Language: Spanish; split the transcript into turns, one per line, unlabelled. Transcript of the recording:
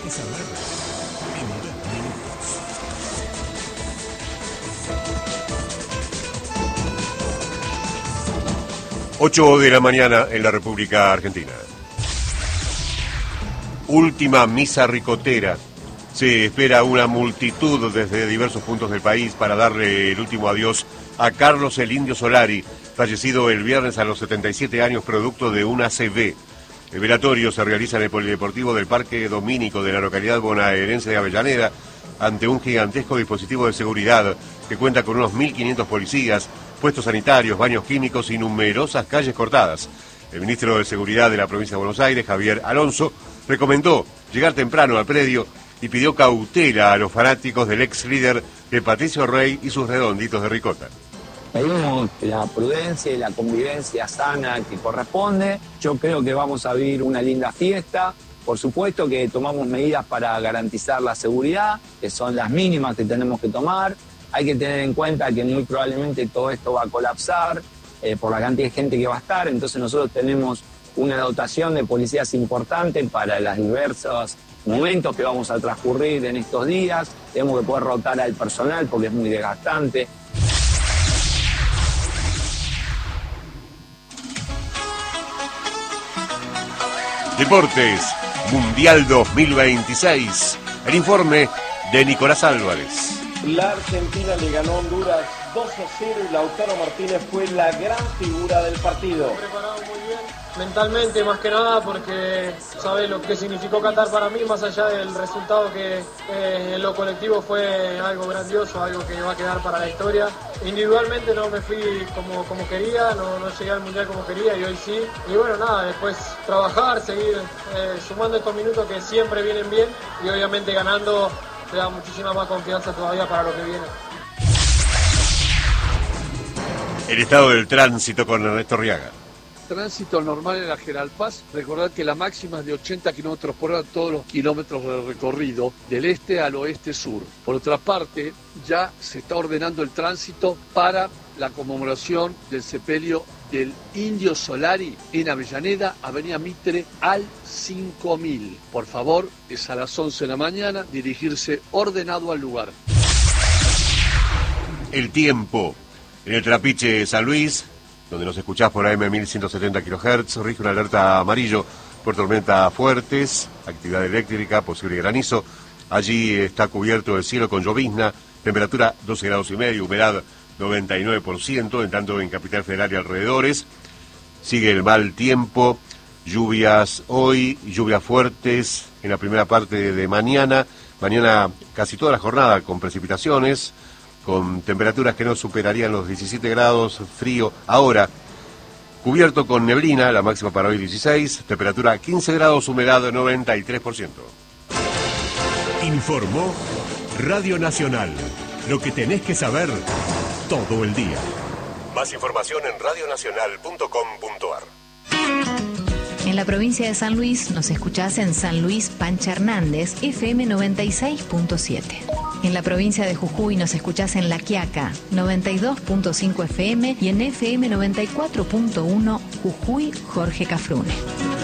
que saber en 2 minutos.
8 de la mañana en la República Argentina. Última misa ricotera. Se espera una multitud desde diversos puntos del país para darle el último adiós a Carlos el Indio Solari, fallecido el viernes a los 77 años producto de una ACV. El velatorio se realiza en el Polideportivo del Parque Domínico de la localidad bonaerense de Avellaneda, ante un gigantesco dispositivo de seguridad que cuenta con unos 1.500 policías, puestos sanitarios, baños químicos y numerosas calles cortadas. El ministro de Seguridad de la provincia de Buenos Aires, Javier Alonso, recomendó llegar temprano al predio y pidió cautela a los fanáticos del ex líder de Patricio Rey y sus redonditos de ricota.
Pedimos la prudencia y la convivencia sana que corresponde. Yo creo que vamos a vivir una linda fiesta. Por supuesto que tomamos medidas para garantizar la seguridad, que son las mínimas que tenemos que tomar. Hay que tener en cuenta que muy probablemente todo esto va a colapsar por la cantidad de gente que va a estar. Entonces nosotros tenemos una dotación de policías importante para los diversos momentos que vamos a transcurrir en estos días. Tenemos que poder rotar al personal porque es muy desgastante.
Deportes, Mundial 2026. El informe de Nicolás Álvarez.
La Argentina le ganó a Honduras 2-0 y Lautaro Martínez fue la gran figura del partido.
Preparado muy bien, mentalmente más que nada, porque sabe lo que significó Qatar para mí, más allá del resultado que en lo colectivo fue algo grandioso, algo que va a quedar para la historia. Individualmente no me fui como quería, no llegué al Mundial como quería y hoy sí. Y bueno, nada, después trabajar, seguir sumando estos minutos que siempre vienen bien y obviamente ganando te da muchísima más confianza todavía para lo que viene.
El estado del tránsito con Ernesto Riaga.
Tránsito normal en la General Paz. Recordad que la máxima es de 80 kilómetros por hora todos los kilómetros de recorrido, del este al oeste-sur. Por otra parte, ya se está ordenando el tránsito para la conmemoración del sepelio del Indio Solari en Avellaneda, Avenida Mitre al 5000. Por favor, es a las 11 de la mañana, dirigirse ordenado al lugar.
El tiempo. En el Trapiche San Luis, donde nos escuchás por AM 1170 kHz, rige una alerta amarillo por tormentas fuertes, actividad eléctrica, posible granizo. Allí está cubierto el cielo con llovizna, temperatura 12 grados y medio, humedad 99%, en tanto en Capital Federal y alrededores. Sigue el mal tiempo, lluvias hoy, lluvias fuertes en la primera parte de mañana. Mañana casi toda la jornada con precipitaciones, con temperaturas que no superarían los 17 grados, frío. Ahora, cubierto con neblina, la máxima para hoy 16, temperatura 15 grados, humedad 93%.
Informó Radio Nacional. Lo que tenés que saber todo el día.
Más información en radionacional.com.ar.
En la provincia de San Luis nos escuchás en San Luis Pancha Hernández, FM 96.7. En la provincia de Jujuy nos escuchás en La Quiaca, 92.5 FM y en FM 94.1 Jujuy Jorge Cafrune.